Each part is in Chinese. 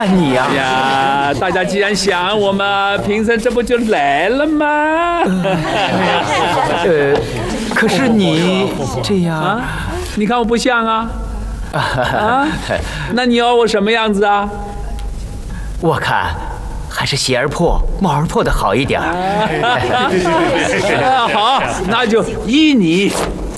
你呀、 呀，大家既然想我们，评审这不就来了吗？ 可是你这样啊，你看我不像啊？啊，那你要我什么样子啊？ 我看还是鞋儿破、帽儿破的好一点。 好，那就依你。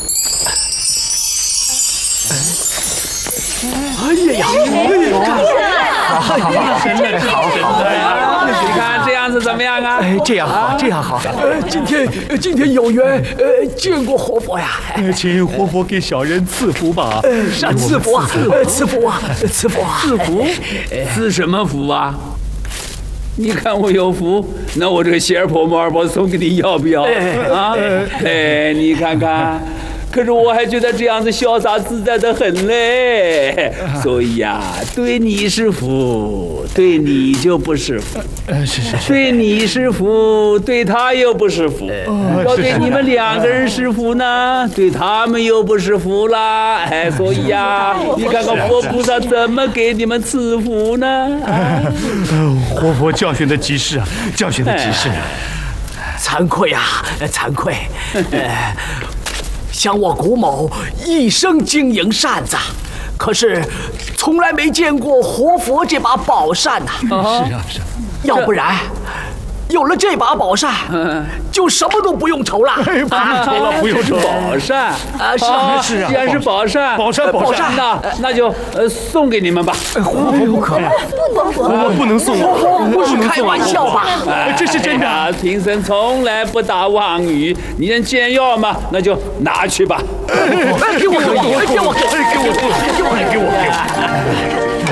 你看这样子怎么样啊？ 这样好，这样好。 今天有缘见过活佛呀， 请活佛给小人赐福吧。 赐福啊，赐福啊，赐福啊， 赐福？赐什么福啊？你看我有福，那我这个鞋儿破帽儿破送给你，要不要？啊？你看看。可是我还觉得这样子潇洒自在的很嘞，所以呀，对你是福，对你就不是福。 是。 对你是福，对他又不是福。要对你们两个人是福呢，对他们又不是福啦。所以呀，你看看佛菩萨怎么给你们赐福呢？ 活佛教训的极是啊，教训的极是。 惭愧啊，惭愧。想我古某一生经营扇子，可是从来没见过活佛这把宝扇呐。 是。 要不然，有了这把宝扇，就什么都不用愁了。 不用愁。 宝扇啊，是啊。 既然是宝扇，那就送给你们吧。 不可能， 不能送， 不是开玩笑吧？ 这是真的。 评审从来不打妄语，你人既然要嘛，那就拿去吧。 给我！